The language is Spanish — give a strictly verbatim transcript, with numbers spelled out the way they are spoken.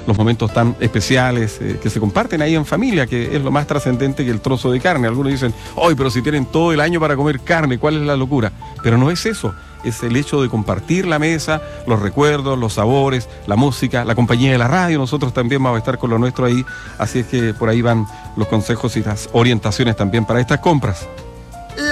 los momentos tan especiales eh, que se comparten ahí en familia, que es lo más trascendente que el trozo de carne. Algunos dicen, hoy, pero si tienen todo el año para comer carne, ¿cuál es la locura? Pero no es eso. Es el hecho de compartir la mesa, los recuerdos, los sabores, la música, la compañía de la radio. Nosotros también vamos a estar con lo nuestro ahí, así es que por ahí van los consejos y las orientaciones también para estas compras.